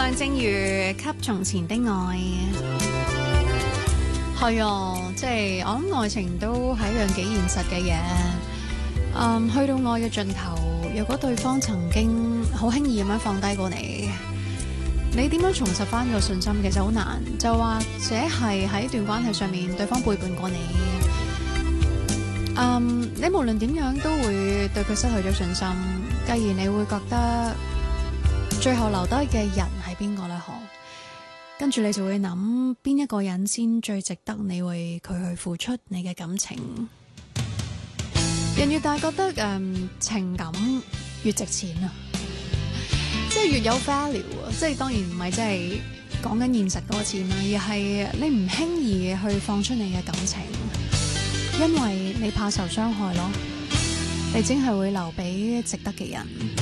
梁靜茹給從前的愛，係啊，即係我諗愛情都係一樣幾現實嘅嘢。去到愛嘅盡頭，如果對方曾經好輕易咁樣放低過你，你點樣重拾翻個信心其實好難。就或者係喺一段關係上面，對方背叛過你，你無論點樣都會對佢失去咗信心。繼而你會覺得最後留低嘅人係邊個呢？跟住你就會諗邊一個人先最值得你為佢去付出你嘅感情。人越大覺得情感越值錢啊，即係越有 value 啊！即係當然唔係即係講緊現實嗰個錢啦，而係你唔輕易去放出你嘅感情，因為你怕受傷害咯。你只係會留俾值得嘅人。